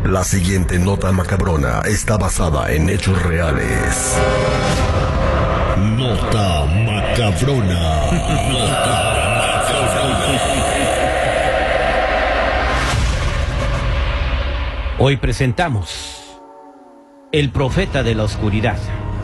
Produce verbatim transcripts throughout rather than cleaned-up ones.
La siguiente nota macabrona está basada en hechos reales. Nota macabrona. Nota macabrona. Hoy presentamos El Profeta de la Oscuridad.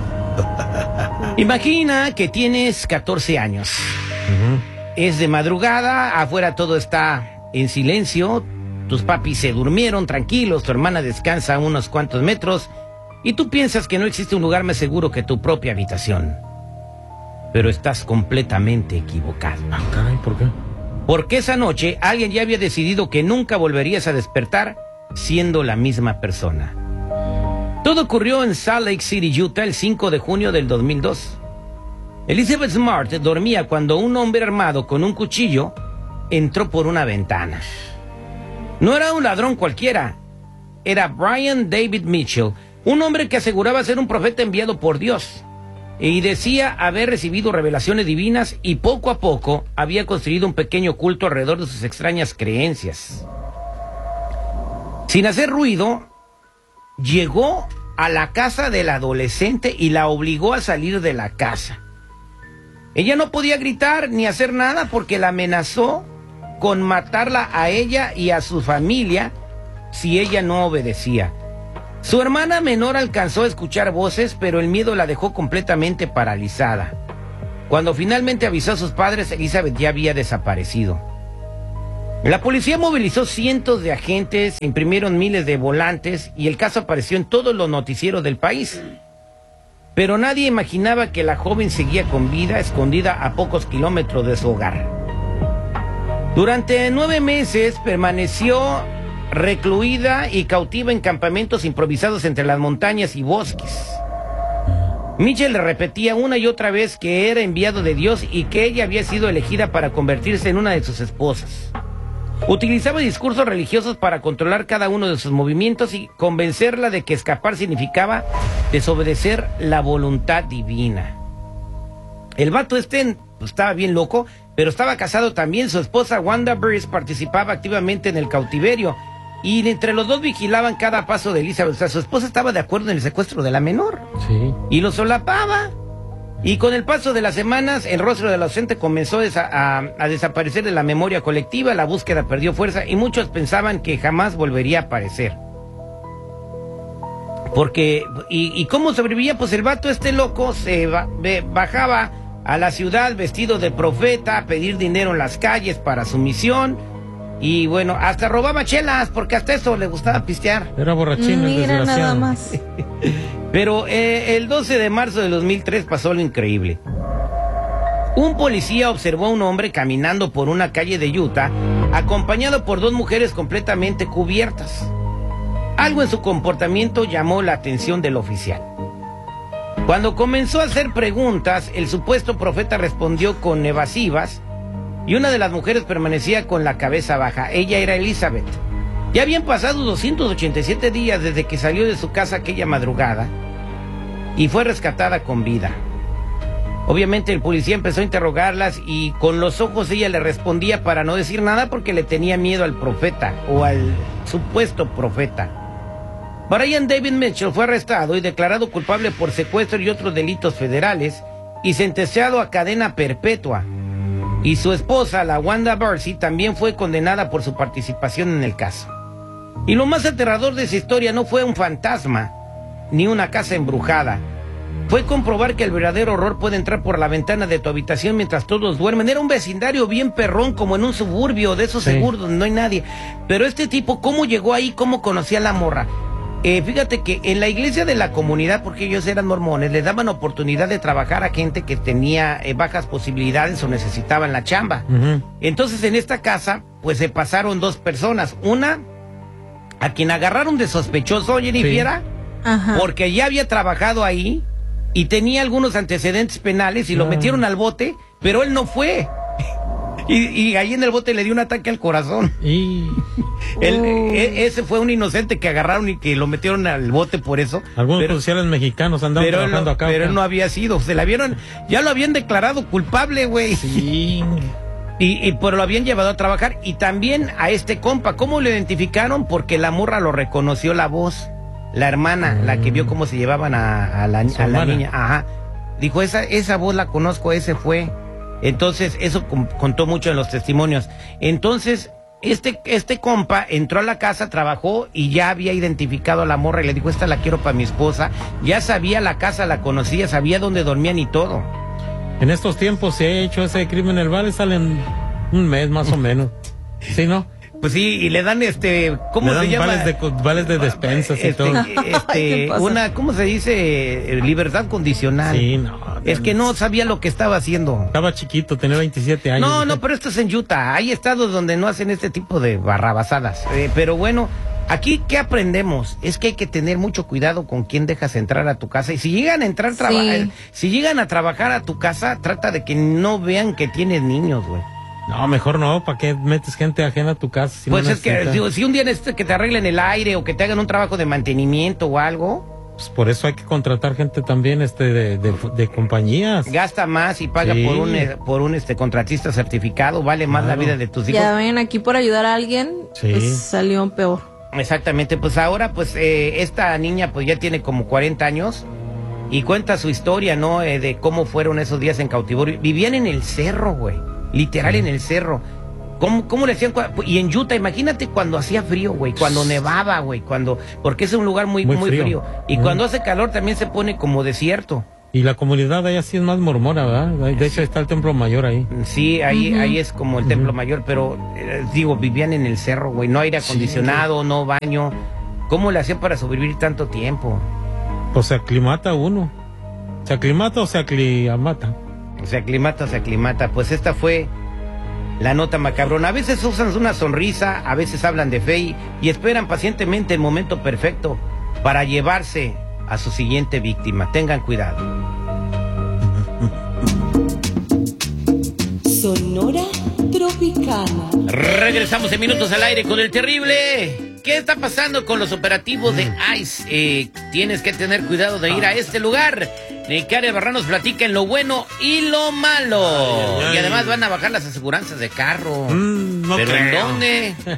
Imagina que tienes catorce años. Uh-huh. Es de madrugada, afuera todo está en silencio. Tus papis se durmieron tranquilos, tu hermana descansa a unos cuantos metros y tú piensas que no existe un lugar más seguro que tu propia habitación. Pero estás completamente equivocado. Ah, caray, ¿por qué? Porque esa noche alguien ya había decidido que nunca volverías a despertar siendo la misma persona. Todo ocurrió en Salt Lake City, Utah, el cinco de junio del dos mil dos. Elizabeth Smart dormía cuando un hombre armado con un cuchillo entró por una ventana. No era un ladrón cualquiera, era Brian David Mitchell, un hombre que aseguraba ser un profeta enviado por Dios, y decía haber recibido revelaciones divinas y poco a poco había construido un pequeño culto alrededor de sus extrañas creencias. Sin hacer ruido, llegó a la casa del adolescente y la obligó a salir de la casa. Ella no podía gritar ni hacer nada porque la amenazó con matarla a ella y a su familia si ella no obedecía. Su hermana menor alcanzó a escuchar voces, pero el miedo la dejó completamente paralizada. Cuando finalmente avisó a sus padres, Elizabeth ya había desaparecido. La policía movilizó cientos de agentes, imprimieron miles de volantes y el caso apareció en todos los noticieros del país. Pero nadie imaginaba que la joven seguía con vida, escondida a pocos kilómetros de su hogar. Durante nueve meses permaneció recluida y cautiva en campamentos improvisados entre las montañas y bosques. Mitchell le repetía una y otra vez que era enviado de Dios y que ella había sido elegida para convertirse en una de sus esposas. Utilizaba discursos religiosos para controlar cada uno de sus movimientos y convencerla de que escapar significaba desobedecer la voluntad divina. El vato este pues, estaba bien loco, pero estaba casado también. Su esposa Wanda Burris participaba activamente en el cautiverio y entre los dos vigilaban cada paso de Elizabeth. O sea, su esposa estaba de acuerdo en el secuestro de la menor. Sí. Y lo solapaba. Y con el paso de las semanas, el rostro del ausente comenzó a, a, a desaparecer de la memoria colectiva, la búsqueda perdió fuerza y muchos pensaban que jamás volvería a aparecer. Porque, ¿y, y cómo sobrevivía? Pues el vato este loco se ba, bajaba a la ciudad vestido de profeta a pedir dinero en las calles para su misión. Y bueno, hasta robaba chelas, porque hasta eso le gustaba pistear. Era borrachín, el Mira, desgraciado. nada más. Pero eh, el doce de marzo de dos mil tres pasó lo increíble. Un policía observó a un hombre caminando por una calle de Utah, acompañado por dos mujeres completamente cubiertas. Algo en su comportamiento llamó la atención del oficial. Cuando comenzó a hacer preguntas, el supuesto profeta respondió con evasivas y una de las mujeres permanecía con la cabeza baja. Ella era Elizabeth. Ya habían pasado doscientos ochenta y siete días desde que salió de su casa aquella madrugada y fue rescatada con vida. Obviamente el policía empezó a interrogarlas y con los ojos ella le respondía para no decir nada porque le tenía miedo al profeta o al supuesto profeta. Brian David Mitchell fue arrestado y declarado culpable por secuestro y otros delitos federales y sentenciado a cadena perpetua. Y su esposa, la Wanda Burris, también fue condenada por su participación en el caso. Y lo más aterrador de esa historia no fue un fantasma, ni una casa embrujada. Fue comprobar que el verdadero horror puede entrar por la ventana de tu habitación mientras todos duermen. Era un vecindario bien perrón, como en un suburbio, de esos sí. Seguros donde no hay nadie. Pero este tipo, ¿cómo llegó ahí? ¿Cómo conocía a la morra? Eh, fíjate que en la iglesia de la comunidad, porque ellos eran mormones, les daban oportunidad de trabajar a gente que tenía eh, bajas posibilidades o necesitaban la chamba. Uh-huh. Entonces en esta casa, pues se pasaron dos personas. Una, a quien agarraron de sospechoso, oye, ni fiera, sí. Porque ya había trabajado ahí y tenía algunos antecedentes penales y lo uh-huh. metieron al bote, pero él no fue. Y, y ahí en el bote le dio un ataque al corazón. Y... El, uh. e, ese fue un inocente que agarraron y que lo metieron al bote por eso. Algunos pero, policiales mexicanos andaban pero trabajando no, acá. Pero acá. él no había sido. Se la vieron, ya lo habían declarado culpable, güey. Sí. Y, y pues lo habían llevado a trabajar. Y también a este compa, ¿cómo lo identificaron? Porque la morra lo reconoció la voz. La hermana, mm. la que vio cómo se llevaban a, a, la, a la niña. Ajá. Dijo, esa, esa voz la conozco, ese fue. Entonces, eso contó mucho en los testimonios. Entonces, este, este compa entró a la casa, trabajó y ya había identificado a la morra y le dijo, esta la quiero para mi esposa. Ya sabía la casa, la conocía, sabía dónde dormían y todo. En estos tiempos se ha hecho ese crimen en el vale, salen un mes más o menos. ¿Sí, no? Pues sí, y le dan este, ¿cómo le se llama? Vales de, vales de despensas este, y todo. Este, una, ¿cómo se dice? Libertad condicional. Sí, no. Es que no sabía lo que estaba haciendo. Estaba chiquito, tenía veintisiete años. No, no, pero esto es en Utah. Hay estados donde no hacen este tipo de barrabasadas. Eh, pero bueno, aquí, ¿qué aprendemos? Es que hay que tener mucho cuidado con quién dejas entrar a tu casa. Y si llegan a entrar, traba- Sí. si llegan a trabajar a tu casa, trata de que no vean que tienes niños, güey. No, mejor no, ¿para qué metes gente ajena a tu casa? Si Pues no es que necesitas? si, si un día necesitas que te arreglen el aire o que te hagan un trabajo de mantenimiento o algo, Pues por eso hay que contratar gente también este de, de, de compañías. gasta más y paga Sí. por un eh, por un este contratista certificado, vale más Claro. la vida de tus hijos. Ya ven, aquí por ayudar a alguien, Sí. pues salió peor. Exactamente, pues ahora pues eh, esta niña pues ya tiene como cuarenta años y cuenta su historia, ¿no? Eh, de cómo fueron esos días en cautiverio. Vivían en el cerro, güey, literal en el cerro. ¿Cómo, cómo le hacían? cua- Y en Utah, imagínate cuando hacía frío, güey, cuando nevaba, güey, cuando, porque es un lugar muy, muy, Muy frío. frío. Y Mm. cuando hace calor también se pone como desierto. Y la comunidad allá sí es más mormona, ¿verdad? De hecho está el templo mayor ahí. Sí, ahí, Ujú. ahí es como el templo mayor, pero eh, digo, vivían en el cerro, güey, no aire acondicionado, no baño. ¿Cómo le hacían para sobrevivir tanto tiempo? Pues se aclimata uno. ¿Se aclimata o se aclimata? Se aclimata, se aclimata. Pues esta fue la nota macabrona. A veces usan una sonrisa, a veces hablan de fe y, y esperan pacientemente el momento perfecto para llevarse a su siguiente víctima. Tengan cuidado. Sonora Tropicana. Regresamos en minutos al aire con el terrible. ¿Qué está pasando con los operativos de ICE? Eh, tienes que tener cuidado de ir a este lugar. Karen Barra nos platica en lo bueno y lo malo. Ay, ay, ay. Y además van a bajar las aseguranzas de carro. Mm, no ¿Pero en creo. dónde?